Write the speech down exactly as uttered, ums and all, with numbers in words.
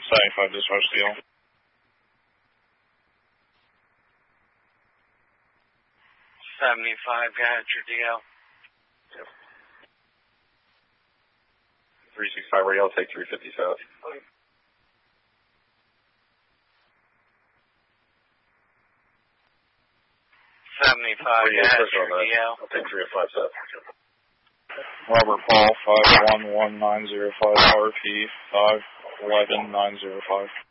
seventy-five dispatch deal. seventy-five, got your D L. Yep. three sixty-five radio, take three fifty south. Okay. seventy-five, got your D L. I'll take three oh five south. Robert Paul, five one one nine zero five R P, five eleven nine zero five.